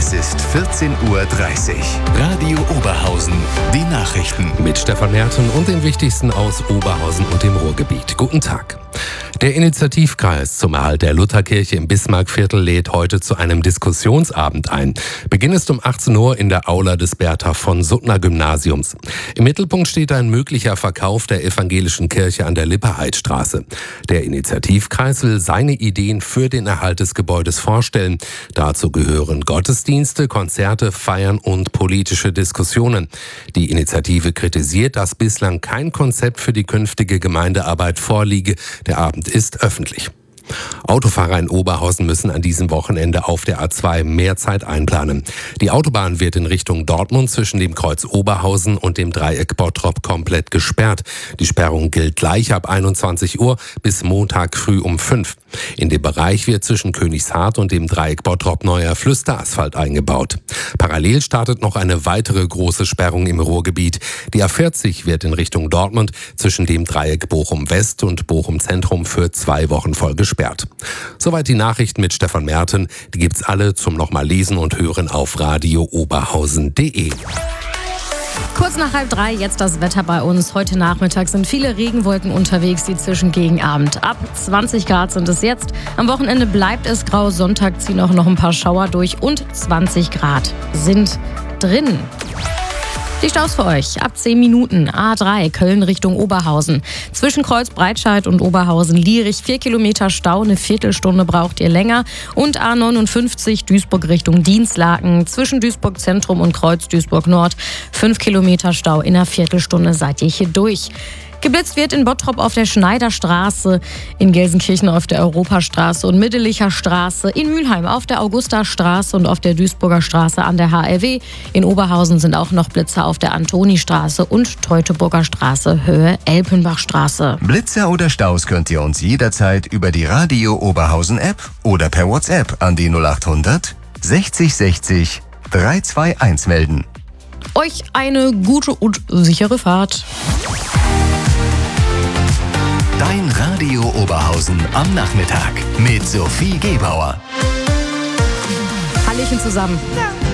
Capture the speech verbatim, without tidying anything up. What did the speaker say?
Es ist vierzehn Uhr dreißig. Radio Oberhausen. Die Nachrichten. Mit Stefan Merten und dem Wichtigsten aus Oberhausen und dem Ruhrgebiet. Guten Tag. Der Initiativkreis zum Erhalt der Lutherkirche im Bismarckviertel lädt heute zu einem Diskussionsabend ein. Beginn ist um achtzehn Uhr in der Aula des Bertha von Suttner Gymnasiums. Im Mittelpunkt steht ein möglicher Verkauf der evangelischen Kirche an der Lipperheidstraße. Der Initiativkreis will seine Ideen für den Erhalt des Gebäudes vorstellen. Dazu gehören Gottesdienste, Konzerte, Feiern und politische Diskussionen. Die Initiative kritisiert, dass bislang kein Konzept für die künftige Gemeindearbeit vorliege. Der Abend ist öffentlich. Autofahrer in Oberhausen müssen an diesem Wochenende auf der A zwei mehr Zeit einplanen. Die Autobahn wird in Richtung Dortmund zwischen dem Kreuz Oberhausen und dem Dreieck Bottrop komplett gesperrt. Die Sperrung gilt gleich ab einundzwanzig Uhr bis Montag früh um fünf. In dem Bereich wird zwischen Königshardt und dem Dreieck Bottrop neuer Flüsterasphalt eingebaut. Parallel startet noch eine weitere große Sperrung im Ruhrgebiet. Die A vierzig wird in Richtung Dortmund zwischen dem Dreieck Bochum West und Bochum Zentrum für zwei Wochen voll gesperrt. Soweit die Nachrichten mit Stefan Merten. Die gibt's alle zum nochmal lesen und hören auf radio oberhausen punkt de. Kurz nach halb drei, jetzt das Wetter bei uns. Heute Nachmittag sind viele Regenwolken unterwegs, die zwischen gegen Abend. Ab zwanzig Grad sind es jetzt. Am Wochenende bleibt es grau. Sonntag ziehen auch noch ein paar Schauer durch und zwanzig Grad sind drin. Die Staus für euch. Ab zehn Minuten. A drei, Köln Richtung Oberhausen. Zwischen Kreuz Breitscheid und Oberhausen-Lierich vier Kilometer Stau. Eine Viertelstunde braucht ihr länger. Und A neunundfünfzig, Duisburg Richtung Dienstlaken. Zwischen Duisburg Zentrum und Kreuz Duisburg Nord. fünf Kilometer Stau. In einer Viertelstunde seid ihr hier durch. Geblitzt wird in Bottrop auf der Schneiderstraße, in Gelsenkirchen auf der Europastraße und Middelicher Straße, in Mülheim auf der Augustastraße und auf der Duisburger Straße an der H R W. In Oberhausen sind auch noch Blitzer auf der Antonistraße und Teutoburger Straße, Höhe Elpenbachstraße. Blitzer oder Staus könnt ihr uns jederzeit über die Radio Oberhausen App oder per WhatsApp an die null acht hundert sechzig sechzig dreihundertzweiundundzwanzig melden. Euch eine gute und sichere Fahrt. Dein Radio Oberhausen am Nachmittag mit Sophie Gebauer. Hallöchen zusammen. Ja.